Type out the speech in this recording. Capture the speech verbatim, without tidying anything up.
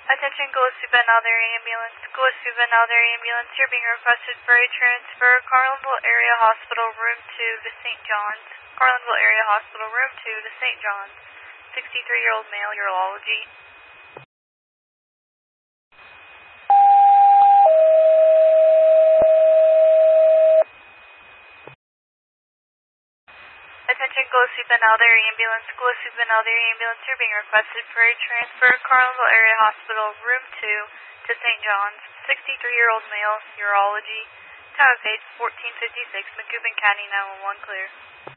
Attention, Gillespie Bend Alder Ambulance. Gillespie Bend Alder Ambulance, you're being requested for a transfer. Carlinville Area Hospital, Room two to Saint John's. Carlinville Area Hospital, Room two to Saint John's. sixty-three-year-old male, urology. Attention, Gillespie Bend Alder Ambulance. Gillespie Bend Alder Ambulance, you're being requested for a transfer. Carlinville Area Hospital, Room two to Saint John's. sixty-three-year-old male, urology. Tower page fourteen fifty-six, Macoupin County nine one one, clear.